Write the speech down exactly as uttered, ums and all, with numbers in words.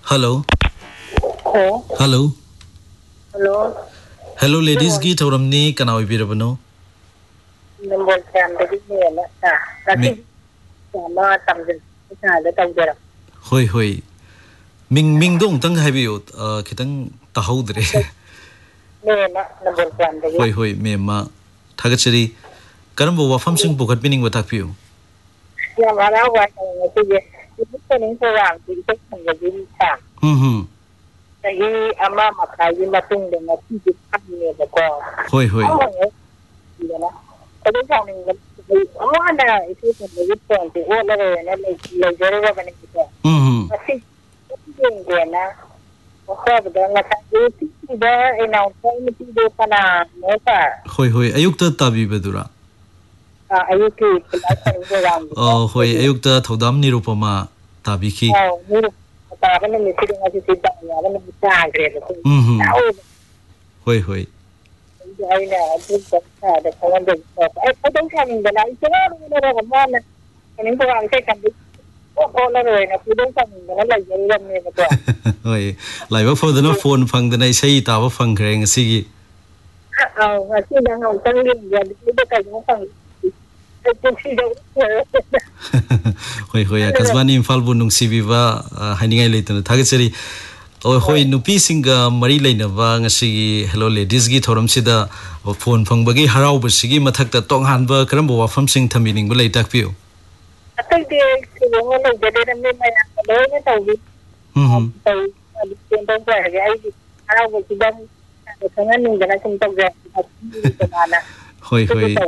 Hello. Hello. Hello. Hello. Hello, ladies. Gi thoram ni kana oi birabano. Number ten da gi ne na ta. Laki ma tam jin ta da tam jara. Hoi hoi. Ming ming dong tang hai biyo kitang tahaudre. Ne na number ten da gi. Hoi hoi me ma thagachari karam bo wafam sing bukat bining batak piyo. Ya mara wa ne ti ye. Ti ko ning ko wang ti ko kan ga gi ta. Hmm hmm. Da gi ama ma kai yi ma tung de na ti ji kan ne da ko. Hoi hoi. Ya na. Ko da jang ning ama na iti ko ne yi ko ti o la re na le le jere ga ne ki ta. Hmm hmm. Asi ti de na. Ko ba da na ta ti ti da ina ko mi ti de pana no ta. Hoi hoi ayuk ta tabi bedura. Ayuki kailan ko lang. Oh hoi ayuk ta thodam nirupama tabi ki. Oh, niru ta ba ni ti nga ti ta ya ba ni ta gre ko. Hmm hmm. Hoi hoi. Ai na ti ta ta da ko da ko. Ai ko dong kan da na i ta ro ro ko ma na. Ni ko ang sai kan ko ko la ro na ku dong kan da la ya ram ne ko. Hoi. Lai ba fo da na phone phang da nai sai ta ba phang kre ngasi gi. Oh, ngasi da ngau tang ni ya ni da kai mo phang. Hoi hoi akasbani imphal bu nungsi biwa haningai leitana thagachari oi hoi nupi singa mari leinaba ngasi hello ladies gi thoram sida phone phangbagi harau basigi mathakta tonghan ba karam bo wafam sing thamining ba leitak piu atai de ko ngo le de de me ma ya le ne tau gi hm tau ali ten tau ga ga ai harau ba sidang ka ngan ning da na sim tau ga hoi hoi